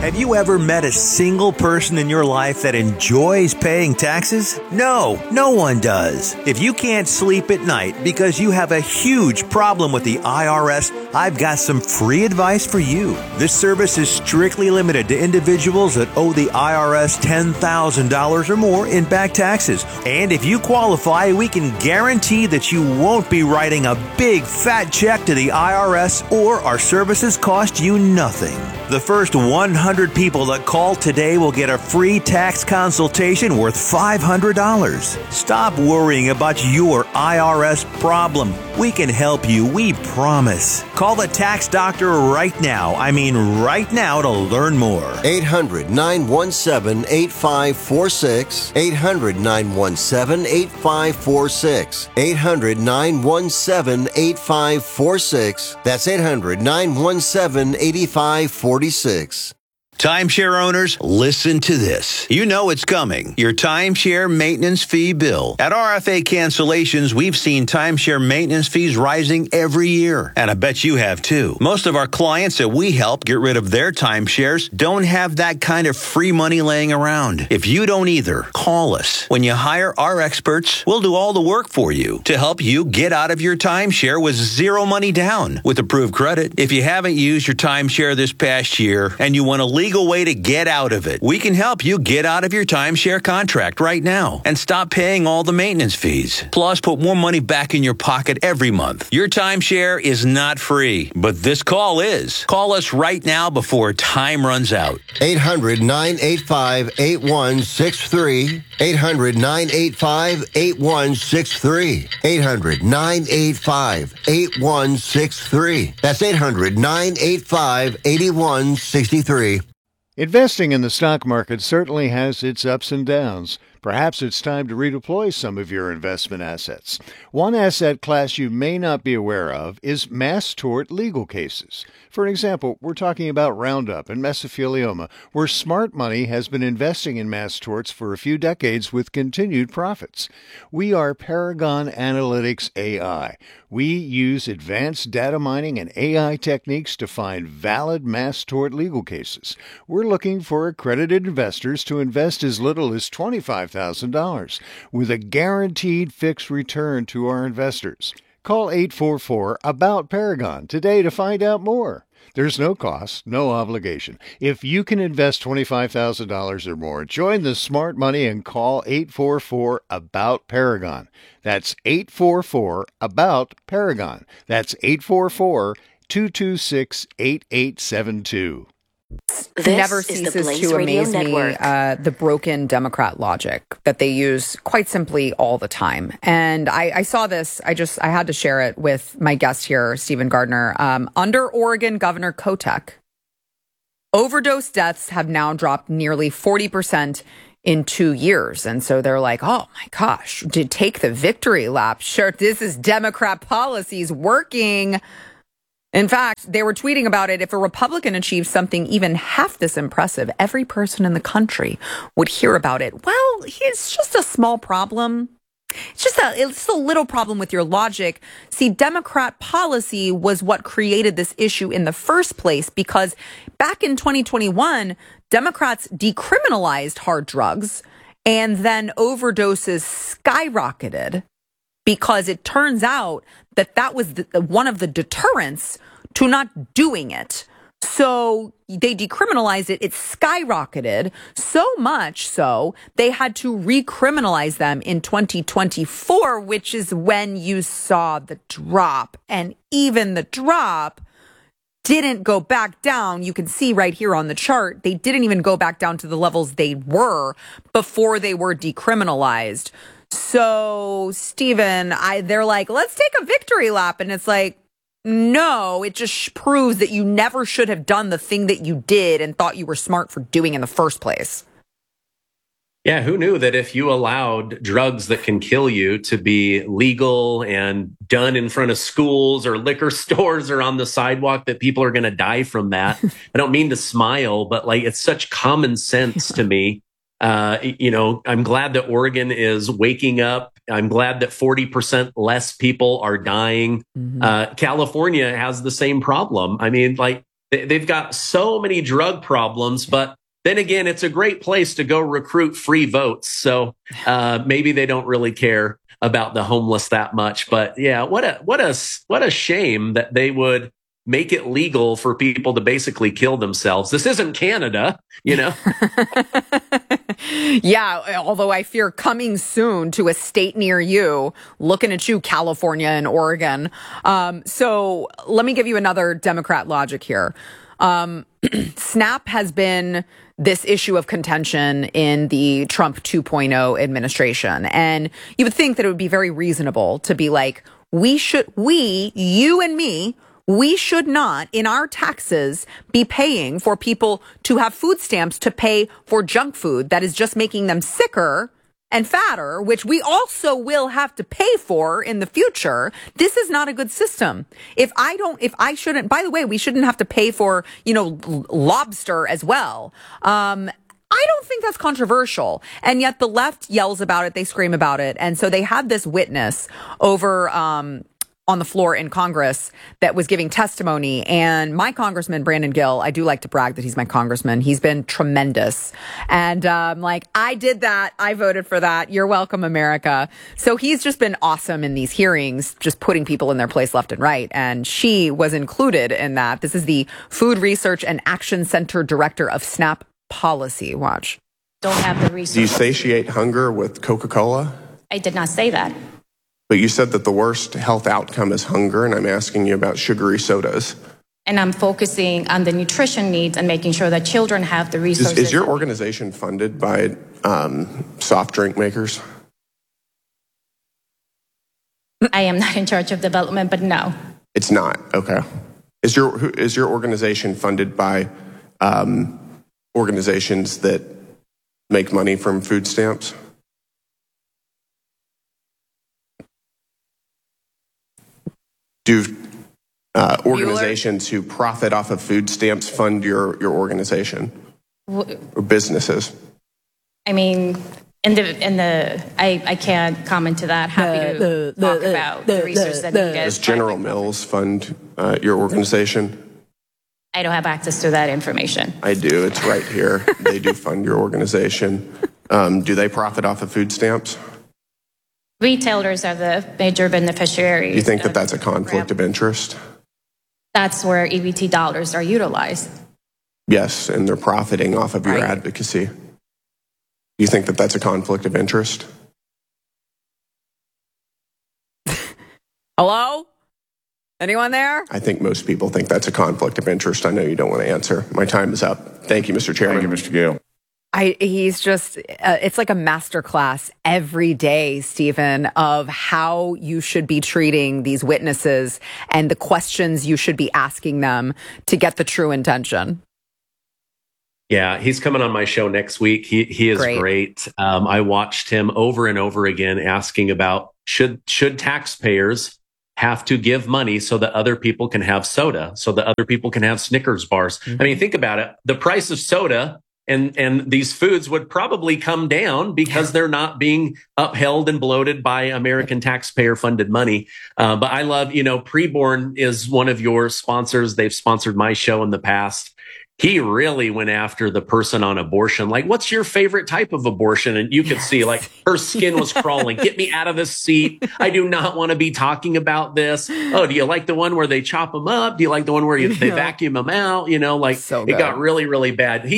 Have you ever met a single person in your life that enjoys paying taxes? No, no one does. If you can't sleep at night because you have a huge problem with the IRS, I've got some free advice for you. This service is strictly limited to individuals that owe the IRS $10,000 or more in back taxes. And if you qualify, we can guarantee that you won't be writing a big fat check to the IRS, or our services cost you nothing. The first 100 people that call today will get a free tax consultation worth $500. Stop worrying about your IRS problem. We can help you, we promise. Call the tax doctor right now. I mean right now to learn more. 800-917-8546. 800-917-8546. 800-917-8546. That's 800-917-8546. Timeshare owners, listen to this. You know it's coming. Your timeshare maintenance fee bill. At RFA Cancellations, we've seen timeshare maintenance fees rising every year. And I bet you have too. Most of our clients that we help get rid of their timeshares don't have that kind of free money laying around. If you don't either, call us. When you hire our experts, we'll do all the work for you to help you get out of your timeshare with zero money down with approved credit. If you haven't used your timeshare this past year and you want a legal way to get out of it, we can help you get out of your timeshare contract right now and stop paying all the maintenance fees. Plus, put more money back in your pocket every month. Your timeshare is not free, but this call is. Call us right now before time runs out. 800-985-8163. 800-985-8163. 800-985-8163. That's 800-985-8163. Investing in the stock market certainly has its ups and downs. Perhaps it's time to redeploy some of your investment assets. One asset class you may not be aware of is mass tort legal cases. For example, we're talking about Roundup and mesothelioma, where smart money has been investing in mass torts for a few decades with continued profits. We are Paragon Analytics AI. We use advanced data mining and AI techniques to find valid mass tort legal cases. We're looking for accredited investors to invest as little as $25,000 with a guaranteed fixed return to our investors. Call 844-ABOUT-PARAGON today to find out more. There's no cost, no obligation. If you can invest $25,000 or more, join the smart money and call 844-ABOUT-PARAGON. That's 844-ABOUT-PARAGON. That's 844-226-8872. Never ceases to amaze me the broken Democrat logic that they use quite simply all the time. And I saw this. I had to share it with my guest here, Stephen Gardner. Under Oregon Governor Kotek, overdose deaths have now dropped nearly 40% in 2 years. And so they're like, oh my gosh, to take the victory lap. Sure, this is Democrat policies working. In fact, they were tweeting about it. If a Republican achieves something even half this impressive, every person in the country would hear about it. Well, it's just a small problem. It's just a little problem with your logic. See, Democrat policy was what created this issue in the first place, because back in 2021, Democrats decriminalized hard drugs and then overdoses skyrocketed, because it turns out that was one of the deterrents to not doing it. So they decriminalized it. It skyrocketed so much so they had to recriminalize them in 2024, which is when you saw the drop. And even the drop didn't go back down. You can see right here on the chart, they didn't even go back down to the levels they were before they were decriminalized. So, Stephen, they're like, let's take a victory lap. And it's like, no, it just proves that you never should have done the thing that you did and thought you were smart for doing in the first place. Yeah, who knew that if you allowed drugs that can kill you to be legal and done in front of schools or liquor stores or on the sidewalk, that people are going to die from that? I don't mean to smile, but like, it's such common sense to me. I'm glad that Oregon is waking up. I'm glad that 40% less people are dying. Mm-hmm. California has the same problem. I mean, like, They've got so many drug problems, but then again, it's a great place to go recruit free votes. So maybe they don't really care about the homeless that much. But yeah, what a shame that they would make it legal for people to basically kill themselves. This isn't Canada, you know? Yeah, although I fear coming soon to a state near you, looking at you, California and Oregon. So let me give you another Democrat logic here. SNAP has been this issue of contention in the Trump 2.0 administration. And you would think that it would be very reasonable to be like, you and me, we should not, in our taxes, be paying for people to have food stamps to pay for junk food that is just making them sicker and fatter, which we also will have to pay for in the future. This is not a good system. By the way, we shouldn't have to pay for, lobster as well. I don't think that's controversial. And yet the left yells about it. They scream about it. And so they had this witness over, on the floor in Congress that was giving testimony. And my congressman, Brandon Gill, I do like to brag that he's my congressman. He's been tremendous. And I did that. I voted for that. You're welcome, America. So he's just been awesome in these hearings, just putting people in their place left and right. And she was included in that. This is the Food Research and Action Center Director of SNAP Policy. Watch. Don't have the resources. Do you satiate hunger with Coca-Cola? I did not say that. But you said that the worst health outcome is hunger, and I'm asking you about sugary sodas. And I'm focusing on the nutrition needs and making sure that children have the resources. Is your organization funded by soft drink makers? I am not in charge of development, but no. It's not. Okay. Is your organization funded by organizations that make money from food stamps? Do organizations who profit off of food stamps fund your organization or businesses? I mean, I can't comment to that. Happy to talk about the research that you guys. Does General Mills fund your organization? I don't have access to that information. I do. It's right here. They do fund your organization. Do they profit off of food stamps? Retailers are the major beneficiaries. Do you think that that's a conflict of interest? That's where EBT dollars are utilized. Yes, and they're profiting off of your advocacy. Do you think that that's a conflict of interest? Hello? Anyone there? I think most people think that's a conflict of interest. I know you don't want to answer. My time is up. Thank you, Mr. Chairman. Thank you, Mr. Gale. He's just, it's like a masterclass every day, Stephen, of how you should be treating these witnesses and the questions you should be asking them to get the true intention. Yeah, he's coming on my show next week. He is great. I watched him over and over again asking about should taxpayers have to give money so that other people can have soda, so that other people can have Snickers bars. Mm-hmm. I mean, think about it. The price of soda and these foods would probably come down because they're not being upheld and bloated by American taxpayer funded money. But I love, Preborn is one of your sponsors. They've sponsored my show in the past. He really went after the person on abortion. Like, what's your favorite type of abortion? And you could see, like, her skin was crawling. Get me out of this seat. I do not want to be talking about this. Oh, do you like the one where they chop them up? Do you like the one where they vacuum them out? So it got really, really bad.